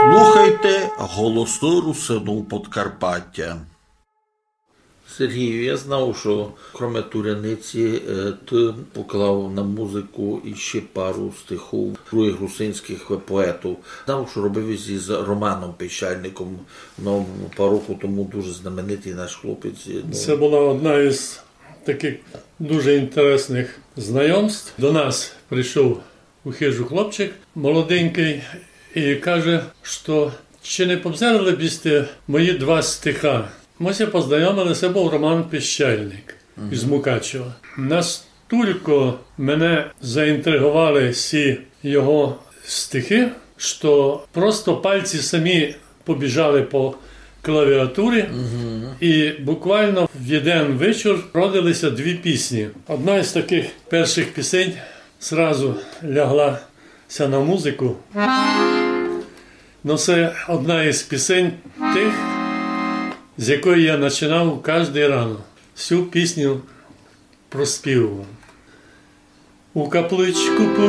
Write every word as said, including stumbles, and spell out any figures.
Слухайте голоси Русину Подкарпаття. Сергію, я знав, що крім Туряниці ти поклав на музику іще пару стихів других русинських поетів. Знав, що робив із Романом Піщальником, ну, пару року тому дуже знаменитий наш хлопець. Ну. Це була одна із таких дуже інтересних знайомств. До нас прийшов у хижу хлопчик молоденький і каже, що чи не побзерли б сте мої два стиха. Ми се познайомили, це був Роман Піщальник uh-huh. із Мукачева. Настільки мене заінтригували всі його стихи, що просто пальці самі побіжали по клавіатурі, uh-huh. і буквально в один вечір родилися дві пісні. Одна із таких перших пісень зразу ляглася на музику. Но це одна із пісень тих, з якої я починав кожен ранок. Всю пісню проспівував. У капличку